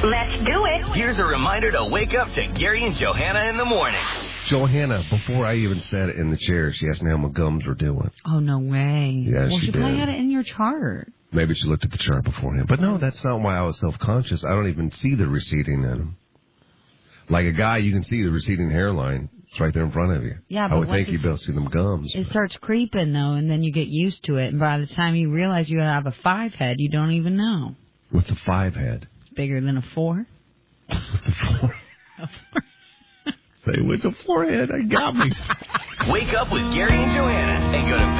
Let's do it. Here's a reminder to wake up to Gary and Johanna in the morning. Johanna, before I even sat in the chair, she asked me how my gums were doing. Oh, no way. Yeah, well, she she probably did. had it in your chart. Maybe she looked at the chart beforehand. But no, that's not why I was self-conscious. I don't even see the receding in them. Like a guy, you can see the receding hairline. It's right there in front of you. Yeah, I but would think you'd be able to see them gums. It starts creeping, though, and then you get used to it. And by the time you realize you have a 5 head, you don't even know. What's a 5 head? It's bigger than a 4. What's a 4? Say, what's a 4 head? I got me. Wake up with Gary and Johanna and go to